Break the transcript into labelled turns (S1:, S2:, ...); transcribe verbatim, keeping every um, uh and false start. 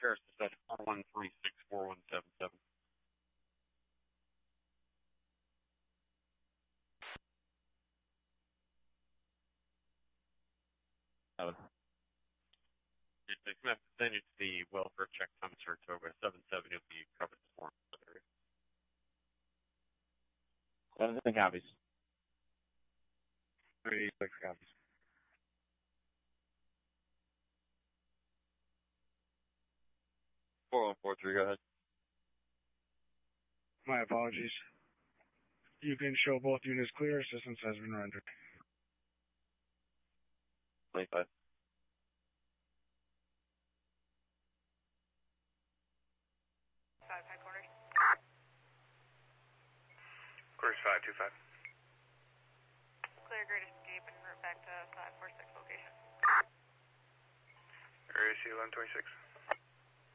S1: Paris is at four one three six four one seven seven.
S2: Seven.
S1: It's going to have to send you to the welfare check Tom Saratoga. seven seven, you'll be covered this morning.
S2: Seven copies.
S1: thirty-six copies. four one four three, go ahead.
S3: My apologies. You can show both units clear. Assistance has been rendered.
S1: twenty-five.
S4: Five, high quarters.
S5: Quarters five, two five.
S4: Clear, great escape and route back to five four six location.
S5: Area C eleven twenty-six.